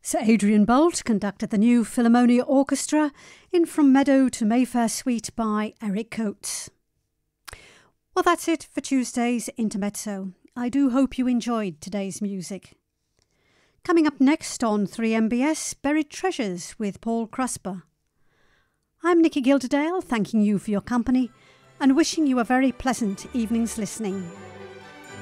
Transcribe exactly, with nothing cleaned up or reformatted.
Sir Adrian Boult conducted the new Philharmonia Orchestra in From Meadow to Mayfair Suite by Eric Coates. Well, that's it for Tuesday's Intermezzo. I do hope you enjoyed today's music. Coming up next on three M B S, Buried Treasures with Paul Crusper. I'm Nikki Gilderdale, thanking you for your company and wishing you a very pleasant evening's listening.